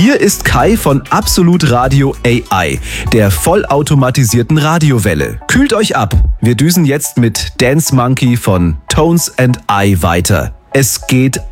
Hier ist Kai von Absolut Radio AI, der vollautomatisierten Radiowelle. Kühlt euch ab. Wir düsen jetzt mit Dance Monkey von Tones and I weiter. Es geht